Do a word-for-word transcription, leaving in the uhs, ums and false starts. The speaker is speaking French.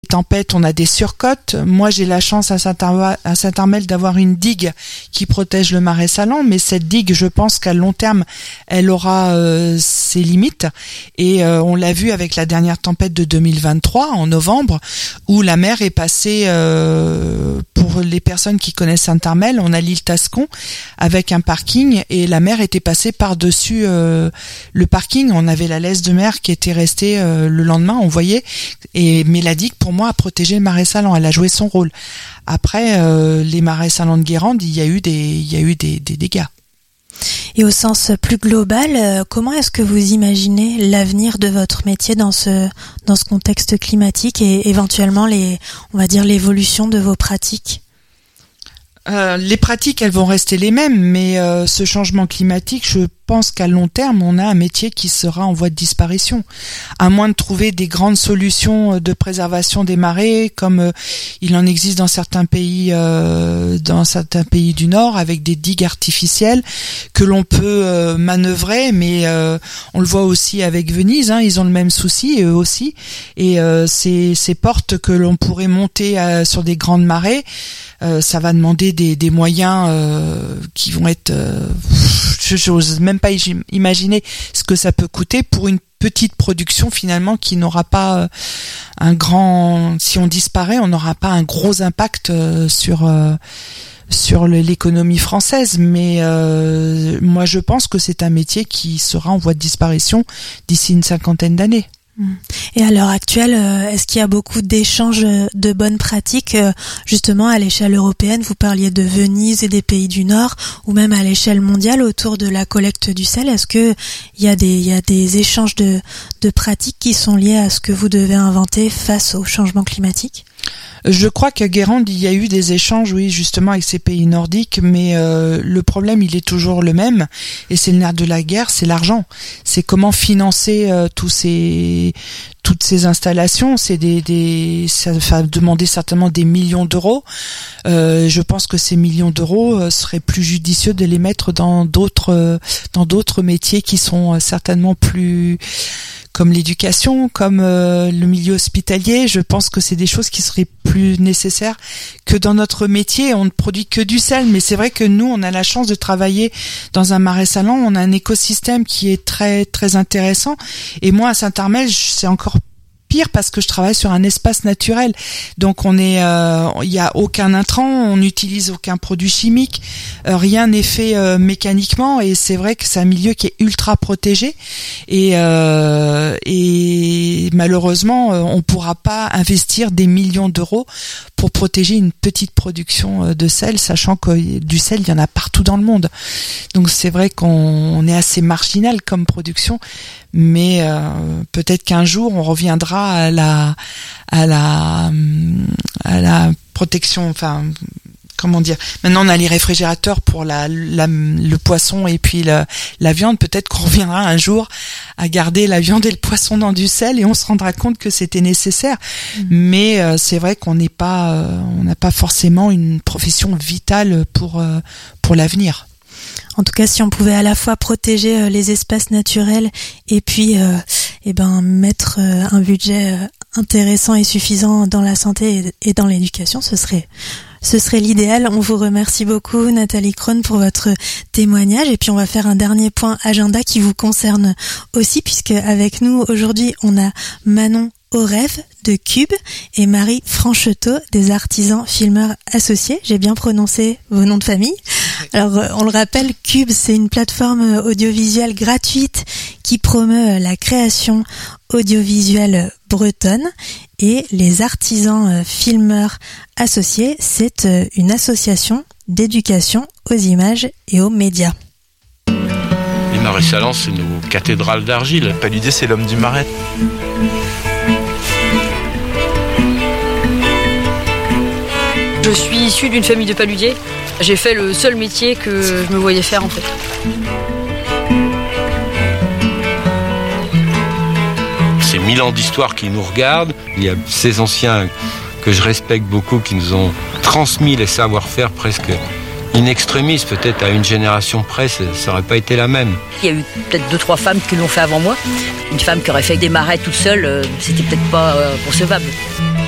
tempêtes, on a des surcotes. Moi, j'ai la chance à Saint-Ar- à Saint-Armel d'avoir une digue qui protège le marais salant, mais cette digue, je pense qu'à long terme, elle aura euh, ses limites. Et euh, on l'a vu avec la dernière tempête de deux mille vingt-trois, en novembre, où la mer est passée, euh, pour les personnes qui connaissent Saint-Armel, on a l'île Tascon avec un parking, et la mer était passée par-dessus euh, le parking. On avait la laisse de mer qui était restée euh, le lendemain, on voyait. Et mais la digue, pour moi, a protégé le marais salant, elle a joué son rôle. Après, euh, les marais salants de Guérande, il y a eu des, il y a eu des, des dégâts. Et au sens plus global, euh, comment est-ce que vous imaginez l'avenir de votre métier dans ce dans ce contexte climatique et éventuellement les, on va dire, l'évolution de vos pratiques? Euh, les pratiques, elles vont rester les mêmes, mais euh, ce changement climatique, je pense qu'à long terme, on a un métier qui sera en voie de disparition. À moins de trouver des grandes solutions de préservation des marais, comme euh, il en existe dans certains pays, euh, dans certains pays du Nord, avec des digues artificielles que l'on peut euh, manœuvrer, mais euh, on le voit aussi avec Venise, hein, ils ont le même souci, eux aussi. Et euh, ces, ces portes que l'on pourrait monter euh, sur des grandes marées, Euh, ça va demander des, des moyens euh, qui vont être... Euh, je n'ose même pas imaginer ce que ça peut coûter pour une petite production finalement qui n'aura pas euh, un grand... Si on disparaît, on n'aura pas un gros impact euh, sur... Euh, sur l'économie française, mais euh, moi je pense que c'est un métier qui sera en voie de disparition d'ici une cinquantaine d'années. Et à l'heure actuelle, est-ce qu'il y a beaucoup d'échanges de bonnes pratiques, justement à l'échelle européenne? Vous parliez de Venise et des pays du Nord, ou même à l'échelle mondiale autour de la collecte du sel. Est-ce que il y a des, il y a des échanges de, de pratiques qui sont liés à ce que vous devez inventer face au changement climatique? Je crois qu'à Guérande, il y a eu des échanges, oui, justement, avec ces pays nordiques, mais euh, le problème, il est toujours le même, et c'est le nerf de la guerre, c'est l'argent. C'est comment financer euh, tous ces, toutes ces installations. C'est des, des, ça va demander certainement des millions d'euros. Euh, je pense que ces millions d'euros euh, seraient plus judicieux de les mettre dans d'autres, euh, dans d'autres métiers qui sont euh, certainement plus... comme l'éducation, comme euh, le milieu hospitalier. Je pense que c'est des choses qui seraient plus nécessaires que dans notre métier. On ne produit que du sel, mais c'est vrai que nous, on a la chance de travailler dans un marais salant. On a un écosystème qui est très très intéressant. Et moi, à Saint-Armel, c'est encore pire parce que je travaille sur un espace naturel. Donc on est, euh, il y a aucun intrant, on n'utilise aucun produit chimique, euh, rien n'est fait euh, mécaniquement, et c'est vrai que c'est un milieu qui est ultra protégé, et euh, et malheureusement euh, on pourra pas investir des millions d'euros pour protéger une petite production de sel, sachant que du sel il y en a partout dans le monde. Donc c'est vrai qu'on on est assez marginal comme production, mais euh, peut-être qu'un jour on reviendra à la à la à la protection, enfin comment dire, maintenant on a les réfrigérateurs pour la, la le poisson et puis la, la viande. Peut-être qu'on reviendra un jour à garder la viande et le poisson dans du sel, et on se rendra compte que c'était nécessaire. Mmh. Mais euh, c'est vrai qu'on n'est pas euh, on n'a pas forcément une profession vitale pour euh, pour l'avenir. En tout cas, si on pouvait à la fois protéger euh, les espaces naturels et puis euh, eh ben mettre euh, un budget euh, intéressant et suffisant dans la santé et, et dans l'éducation, ce serait ce serait l'idéal. On vous remercie beaucoup, Nathalie Krohn, pour votre témoignage. Et puis on va faire un dernier point agenda qui vous concerne aussi, puisque avec nous aujourd'hui on a Manon Orève de Cube et Marie Franchetot des Artisans Filmeurs Associés. J'ai bien prononcé vos noms de famille. Alors on le rappelle, Cube, c'est une plateforme audiovisuelle gratuite qui promeut la création audiovisuelle bretonne, et les Artisans Filmeurs Associés, c'est une association d'éducation aux images et aux médias. Les marais salants, c'est nos cathédrales d'argile. Paludé, c'est l'homme du marais. Je suis issue d'une famille de paludiers. J'ai fait le seul métier que je me voyais faire en fait. C'est mille ans d'histoire qui nous regardent. Il y a ces anciens que je respecte beaucoup qui nous ont transmis les savoir-faire presque in extremis, peut-être à une génération près, ça n'aurait pas été la même. Il y a eu peut-être deux, trois femmes qui l'ont fait avant moi. Une femme qui aurait fait des marais toute seule, c'était peut-être pas concevable.